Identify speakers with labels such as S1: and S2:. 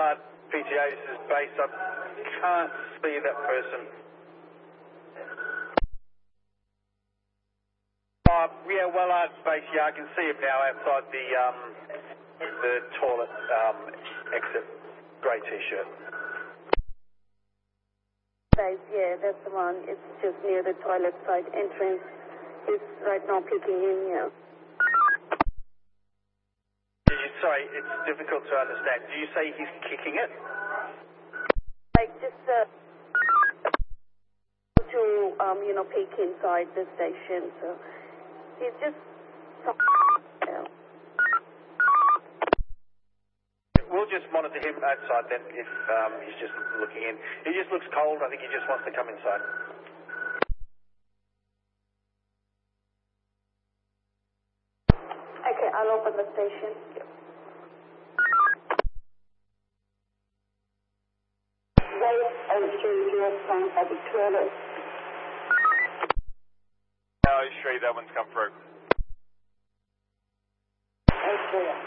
S1: Wellard PTA's base. I can't see that person. Yeah, Wellard's base. Yeah, I can see him now outside the toilet exit. Grey T-shirt.
S2: Base, yeah, that's the one. It's just near the toilet side entrance. He's right now peeking in here.
S1: Sorry, it's difficult to understand. Do you say he's kicking it?
S2: Like just to peek inside the station. So he's just.
S1: We'll just monitor him outside then. If he's just looking in, he just looks cold. I think he just wants to come inside.
S2: Okay, I'll open the station.
S1: Yep.
S2: At the toilet.
S3: Oh, sure, that one's come through.
S2: Okay.